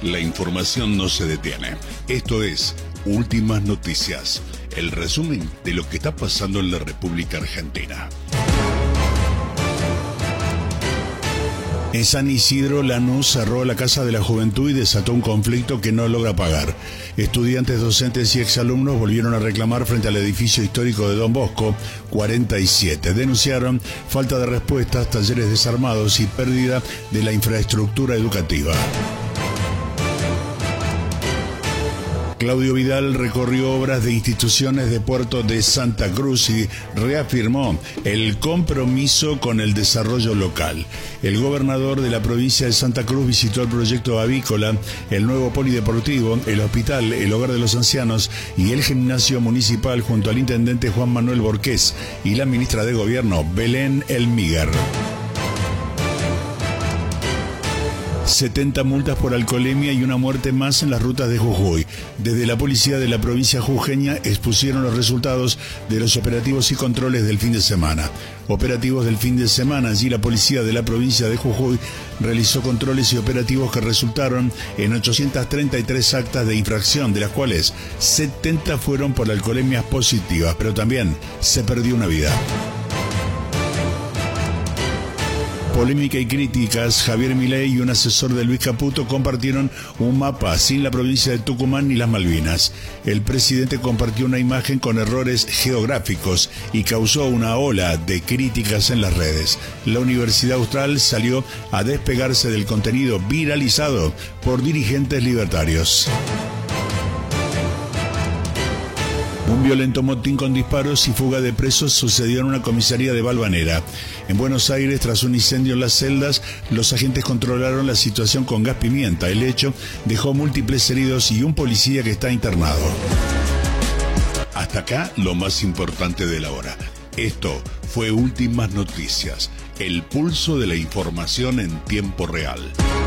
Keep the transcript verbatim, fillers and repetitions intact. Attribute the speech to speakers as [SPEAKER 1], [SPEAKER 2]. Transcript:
[SPEAKER 1] La información no se detiene. Esto es Últimas Noticias, el resumen de lo que está pasando en la República Argentina. En San Isidro, Lanús cerró la Casa de la Juventud y desató un conflicto que no logra pagar. Estudiantes, docentes y exalumnos volvieron a reclamar frente al edificio histórico de Don Bosco cuarenta y siete. Denunciaron falta de respuestas, talleres desarmados y pérdida de la infraestructura educativa. Claudio Vidal recorrió obras de instituciones de Puerto de Santa Cruz y reafirmó el compromiso con el desarrollo local. El gobernador de la provincia de Santa Cruz visitó el proyecto avícola, el nuevo polideportivo, el hospital, el hogar de los ancianos y el gimnasio municipal junto al intendente Juan Manuel Borqués y la ministra de Gobierno, Belén Elmígar. setenta multas por alcoholemia y una muerte más en las rutas de Jujuy. Desde la policía de la provincia jujeña expusieron los resultados de los operativos y controles del fin de semana. Operativos del fin de semana, allí la policía de la provincia de Jujuy realizó controles y operativos que resultaron en ochocientas treinta y tres actas de infracción, de las cuales setenta fueron por alcoholemias positivas, pero también se perdió una vida. Polémica y críticas. Javier Milei y un asesor de Luis Caputo compartieron un mapa sin la provincia de Tucumán ni las Malvinas. El presidente compartió una imagen con errores geográficos y causó una ola de críticas en las redes. La Universidad Austral salió a despegarse del contenido viralizado por dirigentes libertarios. Un violento motín con disparos y fuga de presos sucedió en una comisaría de Valvanera. En Buenos Aires, tras un incendio en las celdas, los agentes controlaron la situación con gas pimienta. El hecho dejó múltiples heridos y un policía que está internado. Hasta acá lo más importante de la hora. Esto fue Últimas Noticias, el pulso de la información en tiempo real.